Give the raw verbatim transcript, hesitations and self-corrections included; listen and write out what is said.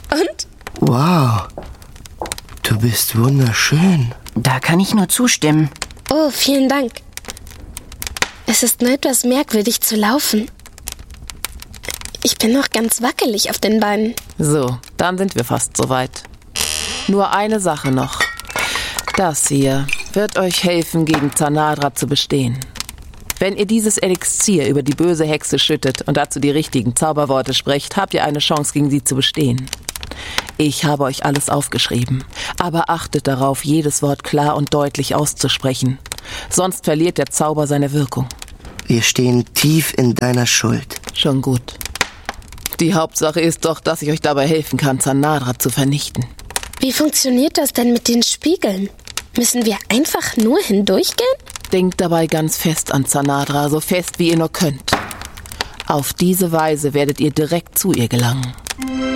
Und? Wow, du bist wunderschön. Da kann ich nur zustimmen. Oh, vielen Dank. Es ist nur etwas merkwürdig zu laufen. Ich bin noch ganz wackelig auf den Beinen. So, dann sind wir fast soweit. Nur eine Sache noch. Das hier wird euch helfen, gegen Zanadra zu bestehen. Wenn ihr dieses Elixier über die böse Hexe schüttet und dazu die richtigen Zauberworte sprecht, habt ihr eine Chance, gegen sie zu bestehen. Ich habe euch alles aufgeschrieben, aber achtet darauf, jedes Wort klar und deutlich auszusprechen. Sonst verliert der Zauber seine Wirkung. Wir stehen tief in deiner Schuld. Schon gut. Die Hauptsache ist doch, dass ich euch dabei helfen kann, Zanadra zu vernichten. Wie funktioniert das denn mit den Spiegeln? Müssen wir einfach nur hindurchgehen? Denkt dabei ganz fest an Zanadra, so fest wie ihr nur könnt. Auf diese Weise werdet ihr direkt zu ihr gelangen.